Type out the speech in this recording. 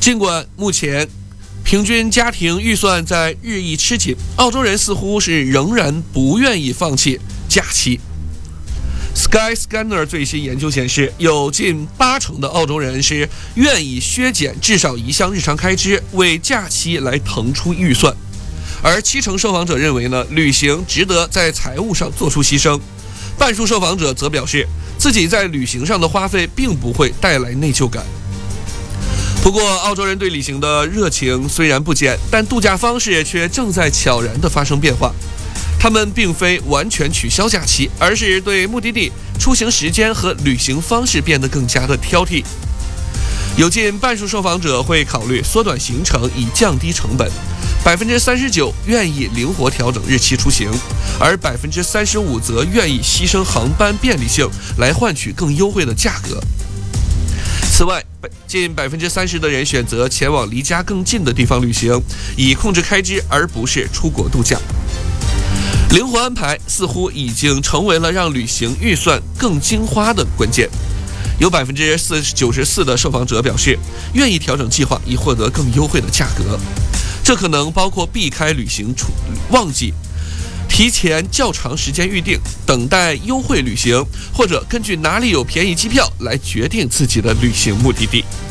尽管目前平均家庭预算在日益吃紧，澳洲人似乎是仍然不愿意放弃假期。Skyscanner 最新研究显示，有近80%的澳洲人是愿意削减至少一项日常开支，为假期来腾出预算。而70%受访者认为呢，旅行值得在财务上做出牺牲。半数受访者则表示，自己在旅行上的花费并不会带来内疚感。不过，澳洲人对旅行的热情虽然不减，但度假方式却正在悄然地发生变化。他们并非完全取消假期，而是对目的地、出行时间和旅行方式变得更加的挑剔。有近半数受访者会考虑缩短行程以降低成本，39%愿意灵活调整日期出行，而35%则愿意牺牲航班便利性来换取更优惠的价格。此外，近30%的人选择前往离家更近的地方旅行，以控制开支，而不是出国度假。灵活安排似乎已经成为了让旅行预算更精花的关键。有94%的受访者表示愿意调整计划以获得更优惠的价格，这可能包括避开旅行旺季、提前较长时间预定、等待优惠旅行，或者根据哪里有便宜机票来决定自己的旅行目的地。